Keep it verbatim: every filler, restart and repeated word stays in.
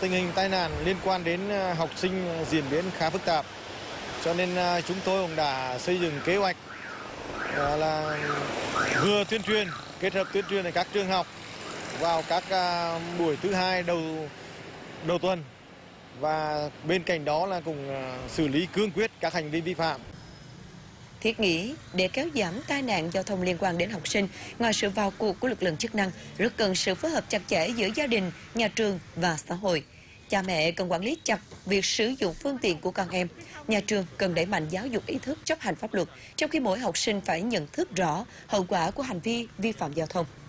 tình hình tai nạn liên quan đến học sinh diễn biến khá phức tạp, cho nên chúng tôi cũng đã xây dựng kế hoạch là vừa tuyên truyền, kết hợp tuyên truyền ở các trường học vào các buổi thứ hai đầu đầu tuần, và bên cạnh đó là cũng xử lý cương quyết các hành vi vi phạm. Thiết nghĩ để kéo giảm tai nạn giao thông liên quan đến học sinh, ngoài sự vào cuộc của lực lượng chức năng, rất cần sự phối hợp chặt chẽ giữa gia đình, nhà trường và xã hội. Cha mẹ cần quản lý chặt việc sử dụng phương tiện của con em. Nhà trường cần đẩy mạnh giáo dục ý thức chấp hành pháp luật, trong khi mỗi học sinh phải nhận thức rõ hậu quả của hành vi vi phạm giao thông.